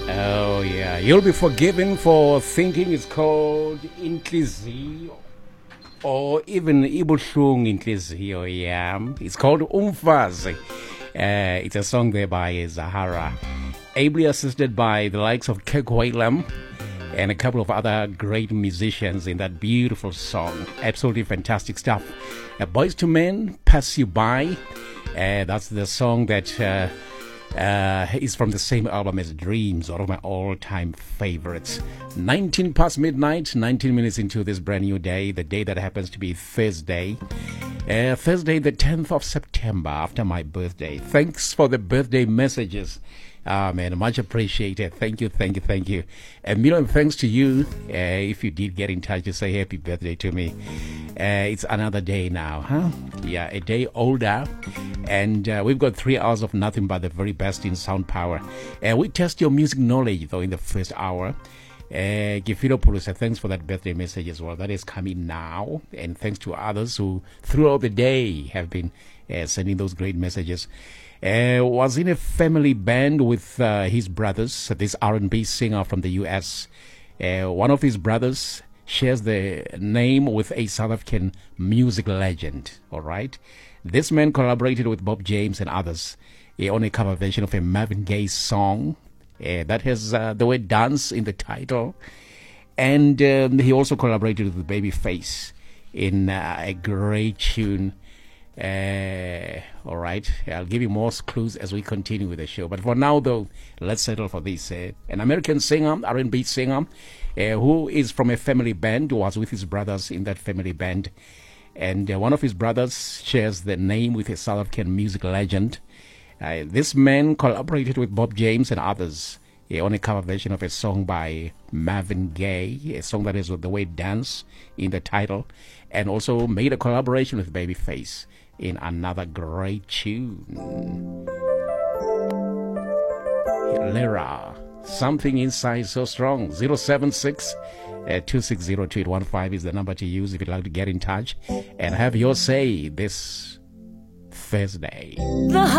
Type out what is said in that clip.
Oh, yeah. You'll be forgiven for thinking it's called Inhliziyo or even Ibuhlungu Inhliziyo, yeah. It's called Umfazi. It's a song there by Zahara, ably assisted by the likes of Kirk Whalum and a couple of other great musicians in that beautiful song. Absolutely fantastic stuff. Boys to Men, Pass You By. That's the song that is from the same album as Dreams, one of my all-time favorites. 19 past midnight, 19 minutes into this brand new day, the day that happens to be Thursday. Thursday, the 10th of September, after my birthday. Thanks for the birthday messages. Man, much appreciated. Thank you. A million thanks to you if you did get in touch to say happy birthday to me. It's another day now, huh? Yeah, a day older. And we've got 3 hours of nothing but the very best in sound power. We test your music knowledge, though, in the first hour. Gifilopoulos, thanks for that birthday message as well. That is coming now. And thanks to others who, throughout the day, have been sending those great messages. Was in a family band with his brothers, this R&B singer from the U.S. One of his brothers shares the name with a South African music legend, all right? This man collaborated with Bob James and others on a cover version of a Marvin Gaye song that has the word dance in the title. And he also collaborated with Babyface in a great tune. All right, I'll give you more clues as we continue with the show. But for now, though, let's settle for this. An American singer, R&B singer, who is from a family band, who was with his brothers in that family band. And one of his brothers shares the name with a South African music legend. This man collaborated with Bob James and others on a cover version of a song by Marvin Gaye, a song that has the word dance in the title, and also made a collaboration with Babyface in another great tune. Lera, Something Inside So Strong. 076 2602815 is the number to use if you'd like to get in touch and have your say this Thursday.